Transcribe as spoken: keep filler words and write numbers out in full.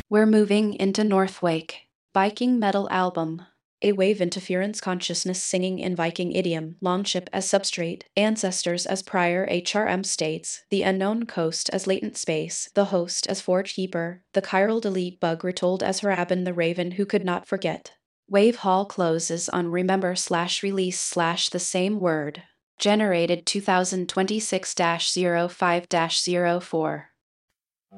We're moving into Northwake. Viking metal album. A wave interference consciousness singing in Viking idiom, longship as substrate, ancestors as prior H R M states, the unknown coast as latent space, the host as forge keeper, the chiral delete bug retold as Harabin the raven who could not forget. Wave Hall closes on remember slash release slash the same word. Generated two thousand twenty-six dash oh five dash oh four.